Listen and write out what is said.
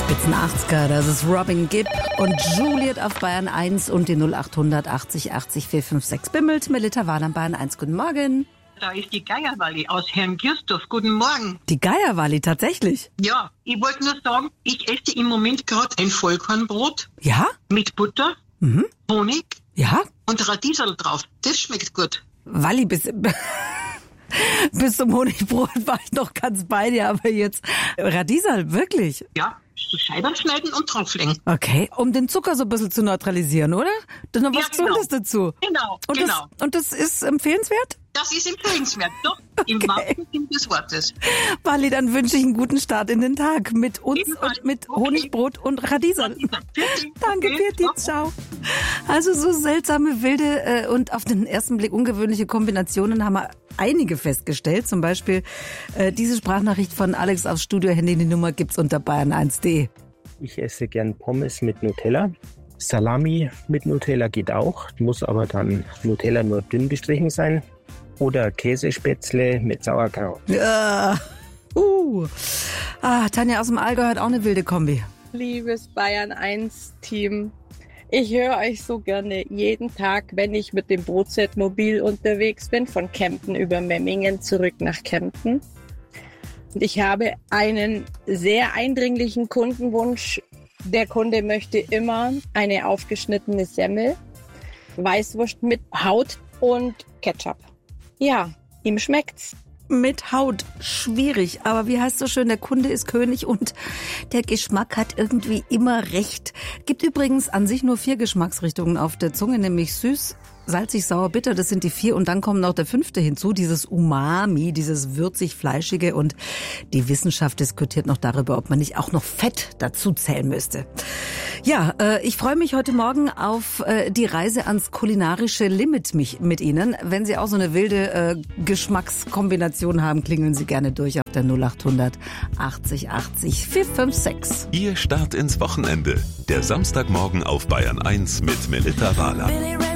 Spitzen 80er, das ist Robin Gibb und Juliet auf Bayern 1 und die 0800 80 80 456 bimmelt. Melita Wahl am Bayern 1. Guten Morgen. Da ist die Geierwalli aus Herrn-Kirchdorf. Guten Morgen. Die Geierwalli, tatsächlich? Ja, ich wollte nur sagen, ich esse im Moment gerade ein Vollkornbrot. Ja? Mit Butter, Honig Ja? und Radiesel drauf. Das schmeckt gut. Walli, bis zum Honigbrot war ich noch ganz bei dir, aber jetzt Radiesel, wirklich? Ja, so Scheiben schneiden und drauflegen. Okay, um den Zucker so ein bisschen zu neutralisieren, oder? Dann noch was Ja, genau. Gesundes dazu. Genau, Und genau. Und das ist empfehlenswert? Das ist empfehlenswert, doch, im wahrsten Sinne des Wortes. Walli, dann wünsche ich einen guten Start in den Tag mit uns Ebenfalls. und mit Okay. Honigbrot und Radiesel. Danke, Okay, Pirti, ciao. Also so seltsame, wilde und auf den ersten Blick ungewöhnliche Kombinationen haben wir einige festgestellt. Zum Beispiel diese Sprachnachricht von Alex aufs Studio-Handy. Die Nummer gibt's unter bayern1.de. Ich esse gern Pommes mit Nutella. Salami mit Nutella geht auch, muss aber dann Nutella nur dünn gestrichen sein. Oder Käsespätzle mit Sauerkraut. Tanja aus dem Allgäu hat auch eine wilde Kombi. Liebes Bayern 1 Team, ich höre euch so gerne jeden Tag, wenn ich mit dem Brotset mobil unterwegs bin, von Kempten über Memmingen zurück nach Kempten. Und ich habe einen sehr eindringlichen Kundenwunsch. Der Kunde möchte immer eine aufgeschnittene Semmel, Weißwurst mit Haut und Ketchup. Ja, ihm schmeckt's. Mit Haut schwierig, aber wie heißt so schön, der Kunde ist König und der Geschmack hat irgendwie immer recht. Gibt übrigens an sich nur 4 Geschmacksrichtungen auf der Zunge, nämlich süß, salzig, sauer, bitter, das sind die 4 und dann kommt noch der 5. hinzu, dieses Umami, dieses würzig-fleischige und die Wissenschaft diskutiert noch darüber, ob man nicht auch noch Fett dazu zählen müsste. Ja, ich freue mich heute Morgen auf die Reise ans kulinarische Limit mit Ihnen. Wenn Sie auch so eine wilde Geschmackskombination haben, klingeln Sie gerne durch auf der 0800 80 80 456. Ihr Start ins Wochenende. Der Samstagmorgen auf Bayern 1 mit Melita Wahl.